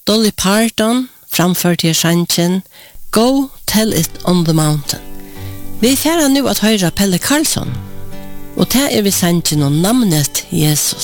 Dolly Parton framførte sangen Go Tell It on the Mountain. Vi færer nu at høre Pelle Karlsson, og det vi sangen om namnet Jesus.